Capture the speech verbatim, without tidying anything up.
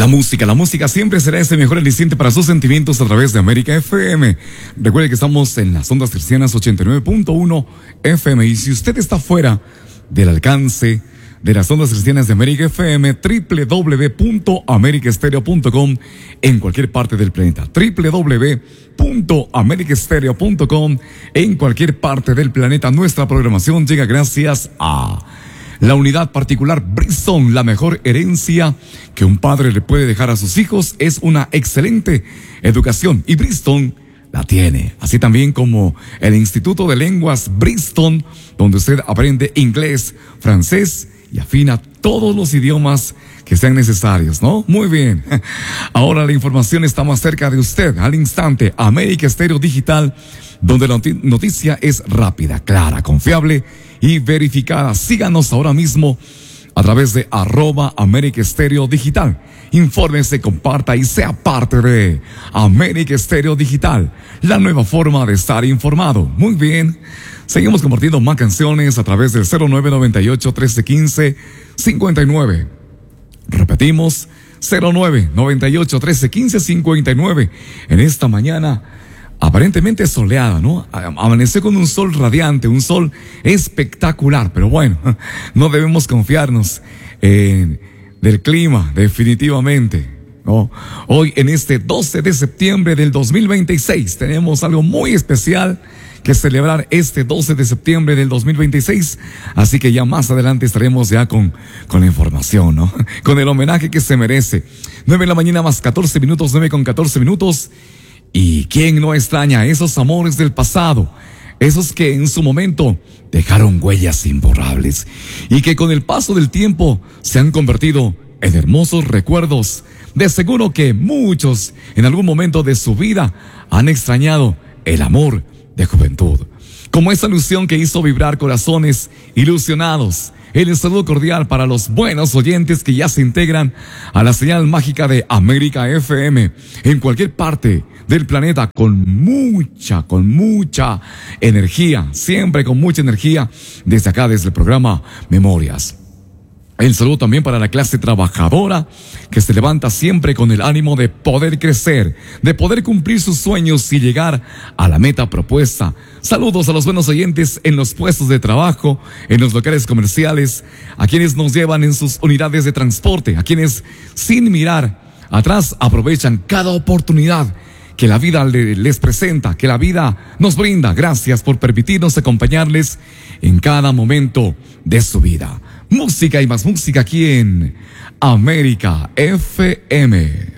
La música, la música siempre será ese mejor aliciente para sus sentimientos a través de América F M. Recuerde que estamos en las ondas tercianas ochenta y nueve punto uno F M. Y si usted está fuera del alcance de las ondas cristianas de América F M, doble u doble u doble u punto america estéreo punto com en cualquier parte del planeta. doble u doble u doble u punto america estéreo punto com en cualquier parte del planeta. Nuestra programación llega gracias a la unidad particular Bristol. La mejor herencia que un padre le puede dejar a sus hijos es una excelente educación, y Bristol la tiene, así también como el Instituto de Lenguas Bristol, donde usted aprende inglés, francés y afina todos los idiomas que sean necesarios, ¿no? Muy bien. Ahora la información está más cerca de usted, al instante. América Estéreo Digital, donde la noticia es rápida, clara, confiable y verificada. Síganos ahora mismo a través de arroba América Estéreo Digital. Infórmese, comparta y sea parte de América Estéreo Digital, la nueva forma de estar informado. Muy bien. Seguimos compartiendo más canciones a través del cero nueve noventa y ocho, trece quince, cincuenta y nueve. Repetimos, cero nueve noventa y ocho, trece quince, cincuenta y nueve. En esta mañana aparentemente soleada, ¿no? Amaneció con un sol radiante, un sol espectacular, pero bueno, no debemos confiarnos en del clima, definitivamente, ¿no? Hoy, en este doce de septiembre del dos mil veintiséis, tenemos algo muy especial que celebrar este doce de septiembre del dos mil veintiséis, así que ya más adelante estaremos ya con, con la información, ¿no? Con el homenaje que se merece. Nueve de la mañana más catorce minutos, nueve con catorce minutos. ¿Y quién no extraña esos amores del pasado? Esos que en su momento dejaron huellas imborrables y que con el paso del tiempo se han convertido en hermosos recuerdos. De seguro que muchos en algún momento de su vida han extrañado el amor de juventud, como esa ilusión que hizo vibrar corazones ilusionados. El saludo cordial para los buenos oyentes que ya se integran a la señal mágica de América F M en cualquier parte del planeta, con mucha, con mucha energía, siempre con mucha energía, desde acá, desde el programa Memorias. El saludo también para la clase trabajadora que se levanta siempre con el ánimo de poder crecer, de poder cumplir sus sueños y llegar a la meta propuesta. Saludos a los buenos oyentes en los puestos de trabajo, en los locales comerciales, a quienes nos llevan en sus unidades de transporte, a quienes sin mirar atrás aprovechan cada oportunidad que la vida les presenta, que la vida nos brinda. Gracias por permitirnos acompañarles en cada momento de su vida. Música y más música aquí en América F M.